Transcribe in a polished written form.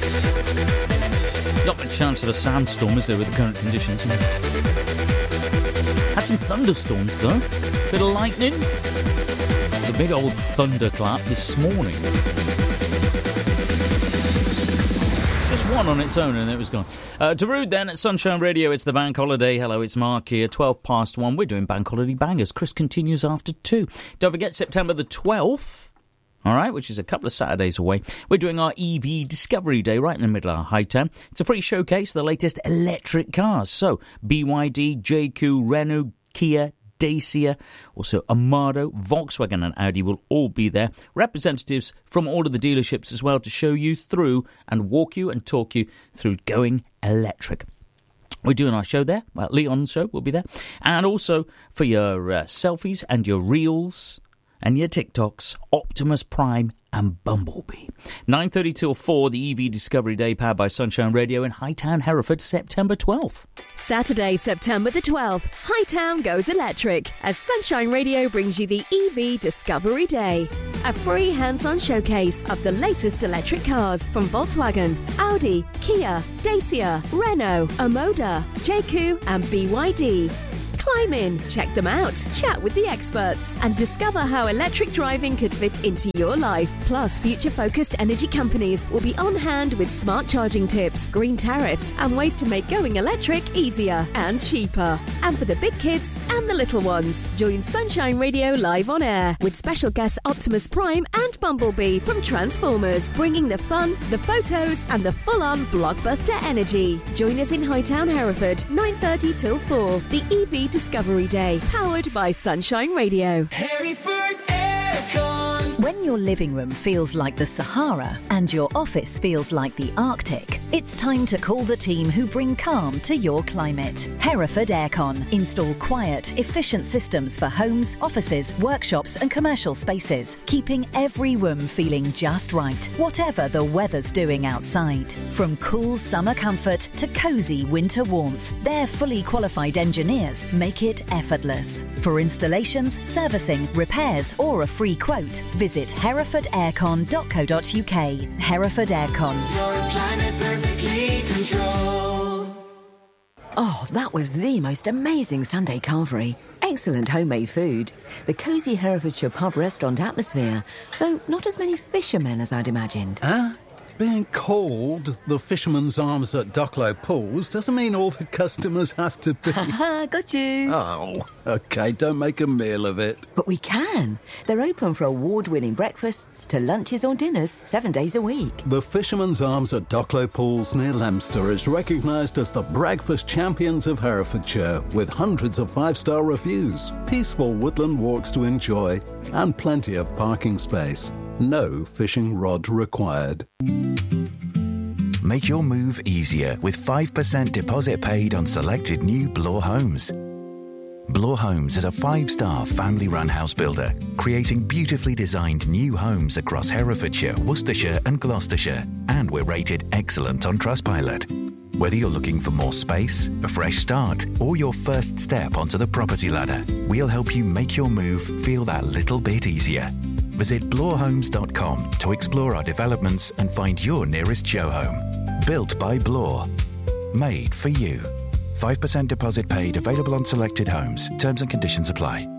Not much chance of a sandstorm, is there, with the current conditions? Had some thunderstorms, though. Bit of lightning. It's a big old thunderclap this morning. Just one on its own and it was gone. Darude then at Sunshine Radio. It's the bank holiday. Hello, it's Mark here. 1:12 We're doing bank holiday bangers. Chris continues after 2. Don't forget September the 12th. All right, which is a couple of Saturdays away. We're doing our EV Discovery Day right in the middle of Hightown. It's a free showcase of the latest electric cars. So, BYD, JQ, Renault, Kia, Dacia, also Armado, Volkswagen and Audi will all be there. Representatives from all of the dealerships as well to show you through and walk you and talk you through going electric. We're doing our show there. Well, Leon's show will be there. And also for your selfies and your reels and your TikToks, Optimus Prime and Bumblebee. 9:30 till 4, the EV Discovery Day powered by Sunshine Radio in Hightown, Hereford, September 12th. Saturday, September the 12th, Hightown goes electric as Sunshine Radio brings you the EV Discovery Day. A free hands-on showcase of the latest electric cars from Volkswagen, Audi, Kia, Dacia, Renault, Armada, JQ and BYD. Climb in, check them out, chat with the experts, and discover how electric driving could fit into your life. Plus, future-focused energy companies will be on hand with smart charging tips, green tariffs, and ways to make going electric easier and cheaper. And for the big kids and the little ones, join Sunshine Radio live on air with special guests Optimus Prime and Bumblebee from Transformers, bringing the fun, the photos, and the full-on blockbuster energy. Join us in Hightown, Hereford, 9:30 till 4, the EV Discovery Day, powered by Sunshine Radio. Hereford Aircon. When your living room feels like the Sahara and your office feels like the Arctic, it's time to call the team who bring calm to your climate. Hereford Aircon. Install quiet, efficient systems for homes, offices, workshops and commercial spaces, keeping every room feeling just right, whatever the weather's doing outside. From cool summer comfort to cosy winter warmth, their fully qualified engineers make it effortless. For installations, servicing, repairs or a free quote, visit herefordaircon.co.uk. Hereford Aircon. Your climate perfectly controlled. Oh, that was the most amazing Sunday carvery. Excellent homemade food. The cosy Herefordshire pub restaurant atmosphere, though not as many fishermen as I'd imagined. Being called the Fisherman's Arms at Ducklow Pools doesn't mean all the customers have to be... Got you. Oh, OK, don't make a meal of it. But we can. They're open for award-winning breakfasts to lunches or dinners 7 days a week. The Fisherman's Arms at Ducklow Pools near Leominster is recognised as the breakfast champions of Herefordshire, with hundreds of 5-star reviews, peaceful woodland walks to enjoy, and plenty of parking space. No fishing rod required. Make your move easier with 5% deposit paid on selected new Bloor homes. Bloor Homes is a 5-star family-run house builder, creating beautifully designed new homes across Herefordshire, Worcestershire and Gloucestershire, and we're rated excellent on Trustpilot. Whether you're looking for more space, a fresh start, or your first step onto the property ladder, we'll help you make your move feel that little bit easier. Visit bloorhomes.com to explore our developments and find your nearest show home. Built by Bloor. Made for you. 5% deposit paid, available on selected homes. Terms and conditions apply.